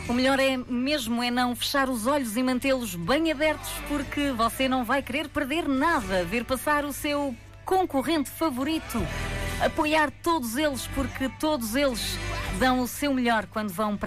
O melhor é mesmo não fechar os olhos e mantê-los bem abertos, porque você não vai querer perder nada, ver passar o seu concorrente favorito, apoiar todos eles, porque todos eles dão o seu melhor quando vão para